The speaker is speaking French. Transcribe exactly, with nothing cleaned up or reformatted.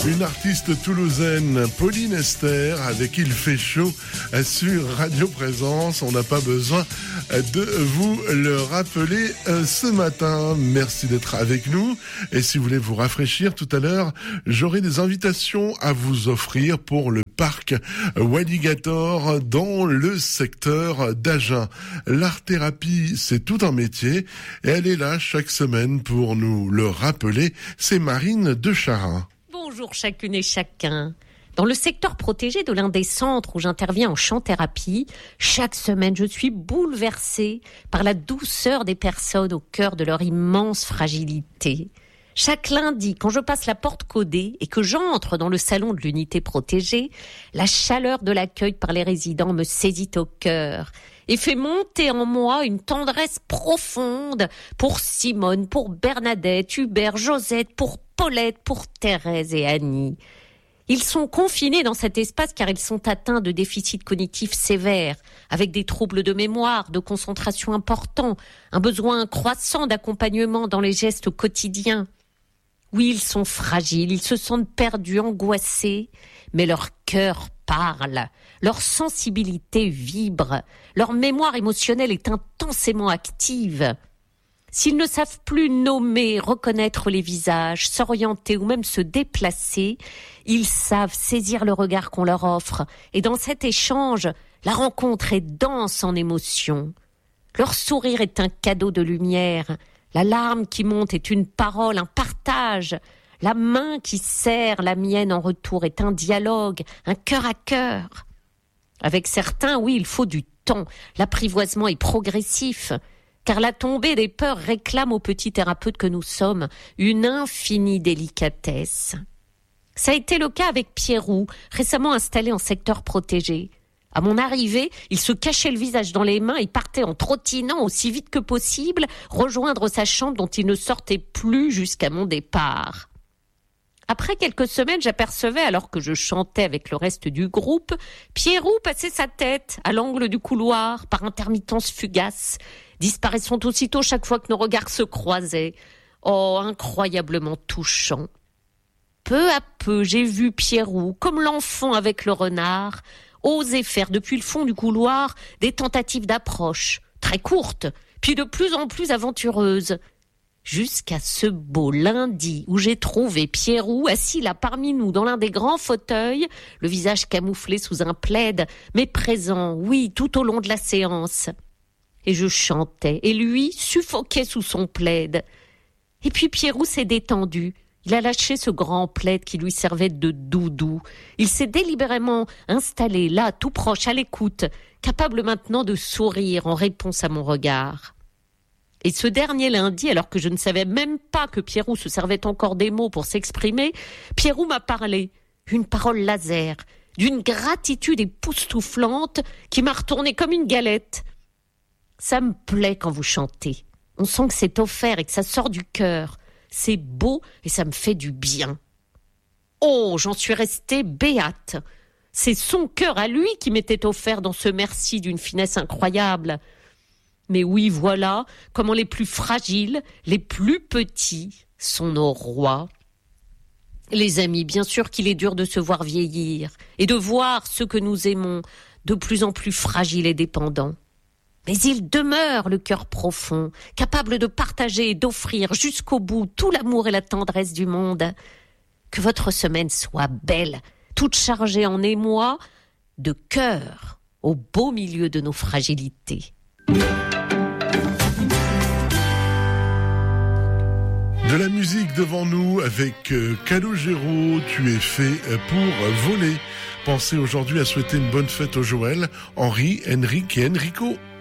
Une artiste toulousaine, Pauline Esther, avec Il fait chaud sur Radio Présence. On n'a pas besoin de vous le rappeler ce matin. Merci d'être avec nous. Et si vous voulez vous rafraîchir tout à l'heure, j'aurai des invitations à vous offrir pour le parc Walligator dans le secteur d'Agen. L'art-thérapie, c'est tout un métier et elle est là chaque semaine pour nous le rappeler. C'est Marine de Charin. Bonjour chacune et chacun. Dans le secteur protégé de l'un des centres où j'interviens en chant-thérapie, chaque semaine je suis bouleversée par la douceur des personnes au cœur de leur immense fragilité. Chaque lundi, quand je passe la porte codée et que j'entre dans le salon de l'unité protégée, la chaleur de l'accueil par les résidents me saisit au cœur et fait monter en moi une tendresse profonde pour Simone, pour Bernadette, Hubert, Josette, pour Paulette, pour Thérèse et Annie. Ils sont confinés dans cet espace car ils sont atteints de déficits cognitifs sévères, avec des troubles de mémoire, de concentration importants, un besoin croissant d'accompagnement dans les gestes quotidiens. Oui, ils sont fragiles, ils se sentent perdus, angoissés, mais leur cœur parle, leur sensibilité vibre, leur mémoire émotionnelle est intensément active. S'ils ne savent plus nommer, reconnaître les visages, s'orienter ou même se déplacer, ils savent saisir le regard qu'on leur offre. Et dans cet échange, la rencontre est dense en émotions. Leur sourire est un cadeau de lumière. La larme qui monte est une parole, un partage. La main qui serre la mienne en retour est un dialogue, un cœur à cœur. Avec certains, oui, il faut du temps. L'apprivoisement est progressif. Car la tombée des peurs réclame aux petits thérapeutes que nous sommes une infinie délicatesse. Ça a été le cas avec Pierrot, récemment installé en secteur protégé. À mon arrivée, il se cachait le visage dans les mains et partait en trottinant aussi vite que possible rejoindre sa chambre dont il ne sortait plus jusqu'à mon départ. Après quelques semaines, j'apercevais, alors que je chantais avec le reste du groupe, Pierrot passer sa tête à l'angle du couloir par intermittence fugace, disparaissant aussitôt chaque fois que nos regards se croisaient. Oh, incroyablement touchant. Peu à peu, j'ai vu Pierrot, comme l'enfant avec le renard, oser faire depuis le fond du couloir des tentatives d'approche, très courtes, puis de plus en plus aventureuses. Jusqu'à ce beau lundi où j'ai trouvé Pierrot assis là parmi nous dans l'un des grands fauteuils, le visage camouflé sous un plaid, mais présent, oui, tout au long de la séance. Et je chantais, et lui suffoquait sous son plaid. Et puis Pierrot s'est détendu. Il a lâché ce grand plaid qui lui servait de doudou. Il s'est délibérément installé là, tout proche, à l'écoute, capable maintenant de sourire en réponse à mon regard. Et ce dernier lundi, alors que je ne savais même pas que Pierrot se servait encore des mots pour s'exprimer, Pierrot m'a parlé, une parole laser, d'une gratitude époustouflante qui m'a retourné comme une galette. Ça me plaît quand vous chantez. On sent que c'est offert et que ça sort du cœur. C'est beau et ça me fait du bien. Oh, j'en suis restée béate. C'est son cœur à lui qui m'était offert dans ce merci d'une finesse incroyable. Mais oui, voilà comment les plus fragiles, les plus petits sont nos rois. Les amis, bien sûr qu'il est dur de se voir vieillir et de voir ceux que nous aimons de plus en plus fragiles et dépendants. Mais il demeure le cœur profond, capable de partager et d'offrir jusqu'au bout tout l'amour et la tendresse du monde. Que votre semaine soit belle, toute chargée en émoi de cœur au beau milieu de nos fragilités. De la musique devant nous avec Calogero, tu es fait pour voler. Pensez aujourd'hui à souhaiter une bonne fête aux Joël, Henri, Henrique et Enrico.